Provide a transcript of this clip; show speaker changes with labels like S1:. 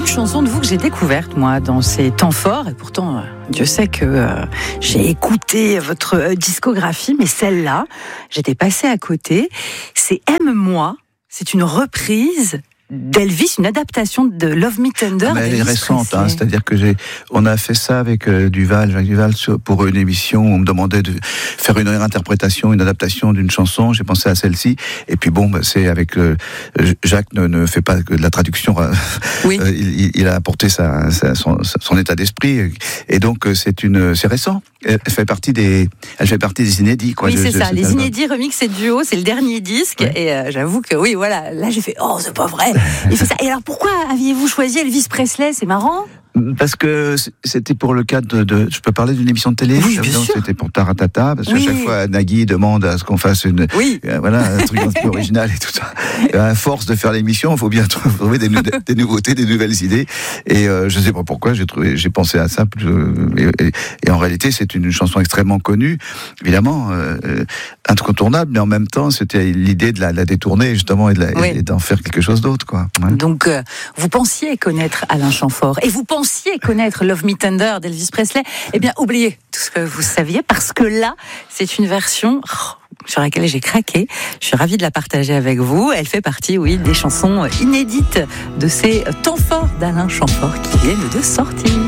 S1: chanson de vous que j'ai découverte, moi, dans ces temps forts. Et pourtant, Dieu sait que j'ai écouté votre discographie, mais celle-là, j'étais passée à côté. C'est Aime-moi. C'est une reprise d'Elvis, une adaptation de Love Me Tender.
S2: Mais elle est récente, c'est-à-dire que on a fait ça avec Jacques Duval, pour une émission où on me demandait de faire une interprétation, une adaptation d'une chanson. J'ai pensé à celle-ci. Et puis c'est avec Jacques ne fait pas que de la traduction.
S1: Oui.
S2: Il a apporté son état d'esprit. Et donc c'est récent. Elle fait partie des inédits, quoi.
S1: Oui, c'est ça. Les inédits remix et duo, c'est le dernier disque. Oui. Et j'avoue que oui, voilà. Là, j'ai fait c'est pas vrai. Il fait ça. Et alors, pourquoi aviez-vous choisi Elvis Presley ? C'est marrant.
S2: Parce que c'était pour le cadre de je peux parler d'une émission de télé.
S1: Oui, bien sûr.
S2: C'était pour Taratata, parce qu'à chaque fois Nagui demande à ce qu'on fasse un truc un peu original et tout ça. Et à force de faire l'émission, il faut bien trouver des nouveautés, des nouvelles idées. Et je sais pas pourquoi j'ai pensé à ça. Et en réalité, c'est une chanson extrêmement connue, évidemment incontournable, mais en même temps, c'était l'idée de la détourner justement et d'en faire quelque chose d'autre, quoi. Ouais.
S1: Donc, vous pensiez connaître Alain Chamfort et vous pensiez connaître Love Me Tender d'Elvis Presley. Eh bien, oubliez tout ce que vous saviez, parce que là, c'est une version sur laquelle j'ai craqué. Je suis ravie de la partager avec vous. Elle fait partie, des chansons inédites de ces temps forts d'Alain Chamfort qui viennent de sortir.